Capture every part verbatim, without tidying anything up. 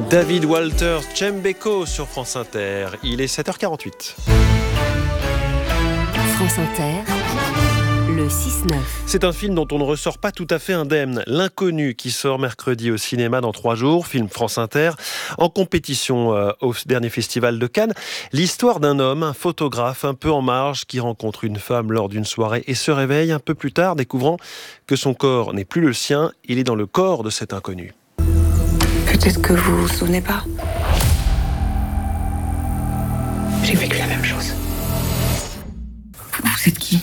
David Walters, Tchembeko sur France Inter. Il est sept heures quarante-huit. France Inter, le six neuf. C'est un film dont on ne ressort pas tout à fait indemne. L'Inconnu, qui sort mercredi au cinéma dans trois jours, film France Inter, en compétition euh, au dernier festival de Cannes. L'histoire d'un homme, un photographe un peu en marge, qui rencontre une femme lors d'une soirée et se réveille un peu plus tard, découvrant que son corps n'est plus le sien, il est dans le corps de cet inconnu. Peut-être que vous vous souvenez pas. J'ai vécu la même chose. Vous êtes qui ?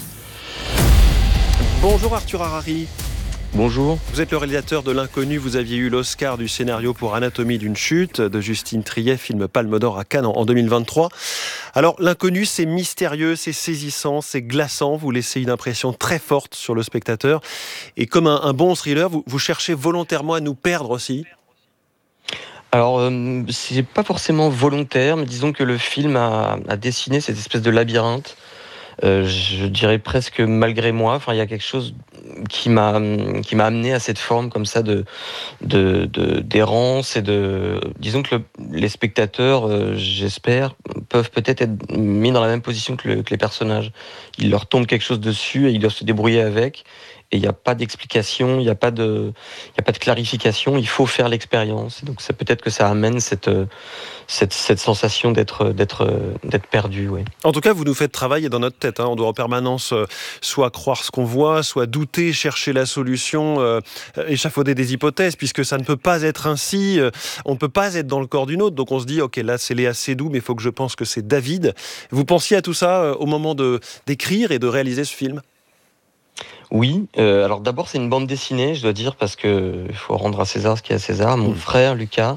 Bonjour Arthur Harari. Bonjour. Vous êtes le réalisateur de L'Inconnu. Vous aviez eu l'Oscar du scénario pour Anatomie d'une chute de Justine Triet, film Palme d'Or à Cannes en deux mille vingt-trois. Alors, L'Inconnu, c'est mystérieux, c'est saisissant, c'est glaçant. Vous laissez une impression très forte sur le spectateur. Et comme un, un bon thriller, vous, vous cherchez volontairement à nous perdre aussi. Alors, euh, c'est pas forcément volontaire, mais disons que le film a, a dessiné cette espèce de labyrinthe. Euh, je dirais presque malgré moi. Enfin, il y a quelque chose qui m'a qui m'a amené à cette forme comme ça de de, de d'errance et de. Disons que le, les spectateurs, euh, j'espère, peuvent peut-être être mis dans la même position que, le, que les personnages. Il leur tombe quelque chose dessus et ils doivent se débrouiller avec. Et il n'y a pas d'explication, il n'y a pas de, il y a pas de clarification. Il faut faire l'expérience. Et donc, c'est peut-être que ça amène cette, cette, cette sensation d'être, d'être, d'être perdu. Ouais. En tout cas, vous nous faites travailler dans notre tête. Hein. On doit en permanence euh, soit croire ce qu'on voit, soit douter, chercher la solution, euh, échafauder des hypothèses, puisque ça ne peut pas être ainsi. Euh, on ne peut pas être dans le corps d'une autre. Donc, on se dit, ok, là, c'est Léa Seydoux, mais il faut que je pense que c'est David. Vous pensiez à tout ça euh, au moment de d'écrire et de réaliser ce film ? Oui, euh, alors d'abord c'est une bande dessinée, je dois dire, parce que il faut rendre à César ce qui est à César. Mon mmh. frère Lucas,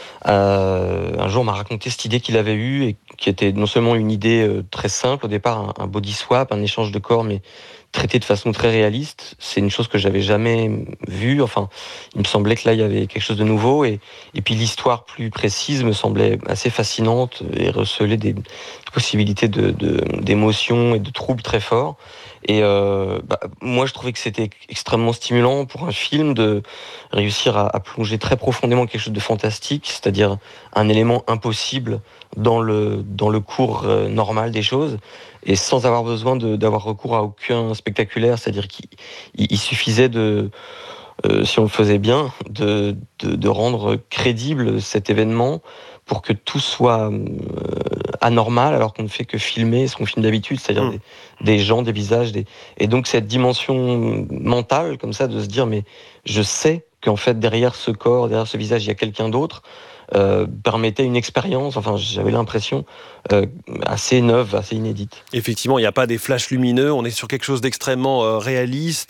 euh, un jour m'a raconté cette idée qu'il avait eue et qui était non seulement une idée euh, très simple au départ, un, un body swap, un échange de corps, mais traité de façon très réaliste. C'est une chose que j'avais jamais vue. Enfin, il me semblait que là il y avait quelque chose de nouveau et et puis l'histoire plus précise me semblait assez fascinante et recelait des possibilités de, de d'émotions et de troubles très forts. Et euh, bah, moi, je trouvais que c'était extrêmement stimulant pour un film de réussir à, à plonger très profondément quelque chose de fantastique, c'est-à-dire un élément impossible dans le dans le cours euh, normal des choses, et sans avoir besoin de, d'avoir recours à aucun spectaculaire, c'est-à-dire qu'il il suffisait de Euh, si on le faisait bien, de, de, de rendre crédible cet événement pour que tout soit euh, anormal, alors qu'on ne fait que filmer ce qu'on filme d'habitude, c'est-à-dire mmh. des, des gens, des visages. Des... Et donc cette dimension mentale, comme ça, de se dire, mais je sais qu'en fait, derrière ce corps, derrière ce visage, il y a quelqu'un d'autre, euh, permettait une expérience, enfin j'avais l'impression, euh, assez neuve, assez inédite. Effectivement, il n'y a pas des flashs lumineux, on est sur quelque chose d'extrêmement euh, réaliste,